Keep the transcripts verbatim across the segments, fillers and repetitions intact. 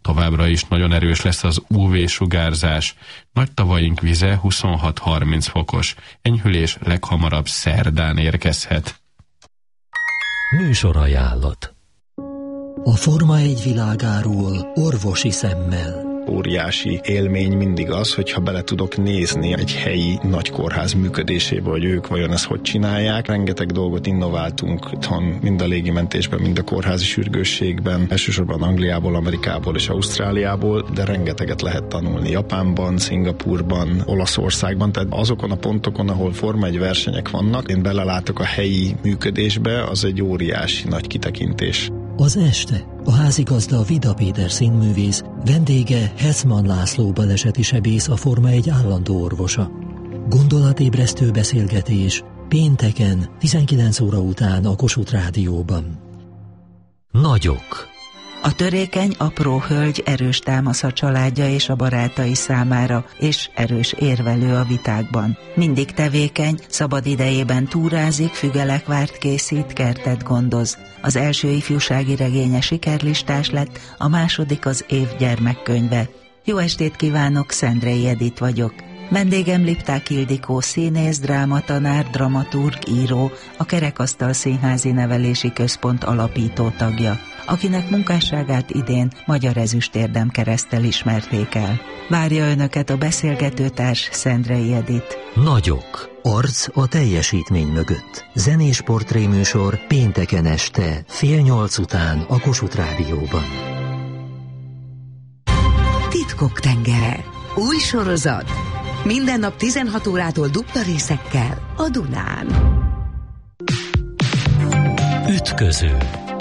Továbbra is nagyon erős lesz az ú vé-sugárzás. Nagy tavaink vize huszonhat-harminc fokos. Enyhülés leghamarabb szerdán érkezhet. Műsorajánlat. A Forma egy világáról orvosi szemmel. Óriási élmény mindig az, hogyha bele tudok nézni egy helyi nagy kórház működésébe, hogy ők vajon ezt hogy csinálják. Rengeteg dolgot innováltunk itthon, mind a légimentésben, mind a kórházi sürgősségben, elsősorban Angliából, Amerikából és Ausztráliából, de rengeteget lehet tanulni Japánban, Szingapurban, Olaszországban, tehát azokon a pontokon, ahol Forma egy versenyek vannak, én belelátok a helyi működésbe, az egy óriási nagy kitekintés. Az este a házigazda Vida Péter színművész, vendége Hetman László baleseti sebész, a Forma egy állandó orvosa. Gondolatébresztő beszélgetés pénteken tizenkilenc óra után a Kossuth Rádióban. Nagyok. A törékeny, apró hölgy erős támasz a családja és a barátai számára, és erős érvelő a vitákban. Mindig tevékeny, szabad idejében túrázik, fügelekvárt készít, kertet gondoz. Az első ifjúsági regénye sikerlistás lett, a második az év gyermekkönyve. Jó estét kívánok, Szendrei Edith vagyok. Vendégem Lipták Ildikó, színész, drámatanár, dramaturg, író, a Kerekasztal Színházi Nevelési Központ alapító tagja, akinek munkásságát idén Magyar Ezüstérdem kereszttel ismerték el. Várja önöket a beszélgetőtárs, Szendrei Edith. Nagyok. Arc a teljesítmény mögött. Zenés portréműsor pénteken este fél nyolc után a Kossuth Rádióban. Titkok tengere. Új sorozat. Minden nap tizenhat órától dupla részekkel a Dunán. Ütköző.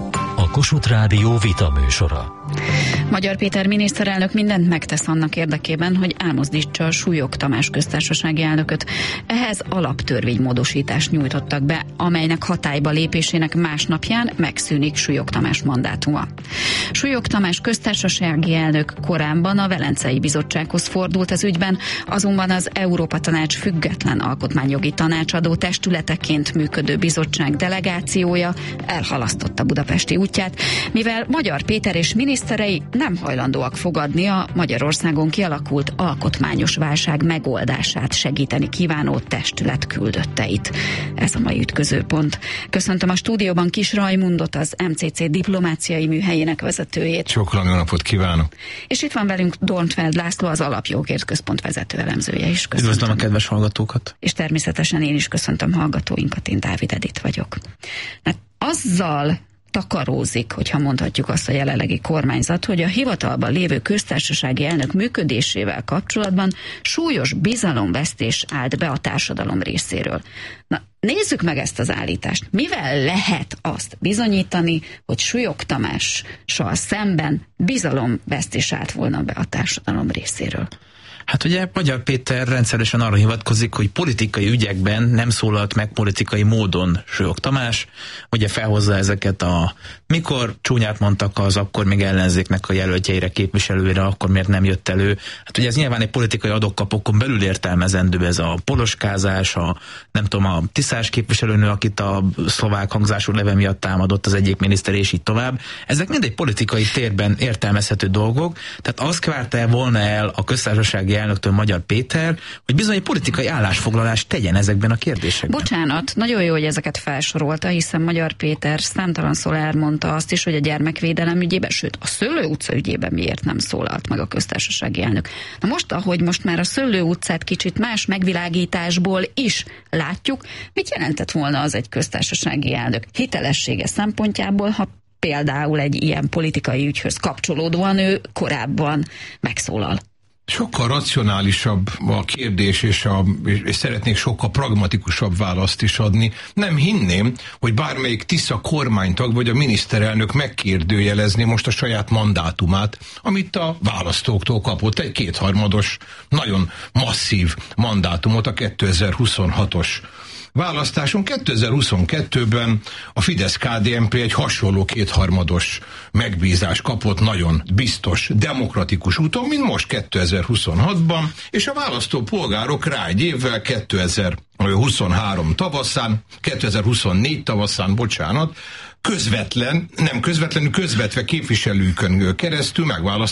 A Kossuth Rádió vitaműsora. Magyar Péter miniszterelnök mindent megtesz annak érdekében, hogy elmozdítsa a Súlyog Tamás köztársasági elnököt. Ehhez alaptörvénymódosítást nyújtottak be, amelynek hatályba lépésének másnapján megszűnik Súlyog Tamás mandátuma. Súlyog Tamás köztársasági elnök korábban a Velencei Bizottsághoz fordult az ügyben, azonban az Európa Tanács független alkotmányjogi tanácsadó testületeként működő bizottság delegációja elhalasztotta budapesti útját, mivel Magyar Péter és miniszterei nem hajlandóak fogadni a Magyarországon kialakult alkotmányos válság megoldását segíteni kívánó testület küldötteit. Ez a mai ütközőpont. Köszöntöm a stúdióban Kis Rajmundot, az em cé cé diplomáciai műhelyének vezetőjét. Sokkal jó napot kívánok! És itt van velünk Dornfeld László, az Alapjogért Központ vezető elemzője is. Köszöntöm. Üdvözlöm a kedves hallgatókat! És természetesen én is köszöntöm hallgatóinkat, én Dávid Edith vagyok. Hát azzal takarózik, hogyha mondhatjuk azt a jelenlegi kormányzat, hogy a hivatalban lévő köztársasági elnök működésével kapcsolatban súlyos bizalomvesztés állt be a társadalom részéről. Na, nézzük meg ezt az állítást. Mivel lehet azt bizonyítani, hogy Súlyog Tamással szemben bizalomvesztés állt volna be a társadalom részéről? Hát ugye Magyar Péter rendszeresen arra hivatkozik, hogy politikai ügyekben nem szólalt meg politikai módon Súlyog Tamás. Ugye felhozza ezeket a, mikor csúnyát mondtak az akkor még ellenzéknek a jelöltjeire, képviselőire, akkor miért nem jött elő. Hát ugye ez nyilván egy politikai adokkapokon belül értelmezendő, ez a poloskázás, a nem tudom, a tisztás képviselőnő, akit a szlovák hangzású neve miatt támadott az egyik miniszter, és így tovább. Ezek mind egy politikai térben értelmezhető dolgok, tehát azt várta volna el a köztársasági elnöktől Magyar Péter, hogy bizony egy politikai állásfoglalást tegyen ezekben a kérdésekben. Bocsánat, nagyon jó, hogy ezeket felsorolta, hiszen Magyar Péter számtalanszor elmondta azt is, hogy a gyermekvédelem ügyében, sőt a Szőlő utca ügyében miért nem szólalt meg a köztársasági elnök. Na most, ahogy most már a Szőlő utcát kicsit más megvilágításból is látjuk, mit jelentett volna az egy köztársasági elnök hitelessége szempontjából, ha például egy ilyen politikai ügyhöz kapcsolódóan ő korábban megszólal? Sokkal racionálisabb a kérdés, és, a, és szeretnék sokkal pragmatikusabb választ is adni. Nem hinném, hogy bármelyik Tisza kormánytag vagy a miniszterelnök megkérdőjelezni most a saját mandátumát, amit a választóktól kapott, egy kétharmados, nagyon masszív mandátumot a kétezer-huszonhatos választáson. kétezer-huszonkettőben a Fidesz-ká dé en pé egy hasonló kétharmados megbízást kapott nagyon biztos, demokratikus úton, mint most kétezer-huszonhatban, és a választópolgárok rá egy évvel kétezer-huszonhárom tavaszán, kétezer-huszonnégy tavaszán, bocsánat, közvetlen, nem közvetlenül, közvetve képviselőkön keresztül megválasztották